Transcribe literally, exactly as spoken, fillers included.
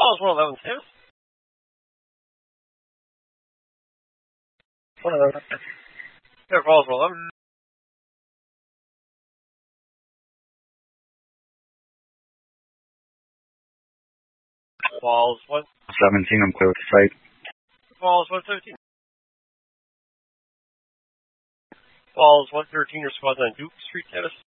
Falls one eleven status. one eleven. Air Falls one eleven. Falls one. seventeen, I'm clear with the site. Falls one seventeen. Falls one thirteen, your squad's on Duke Street status.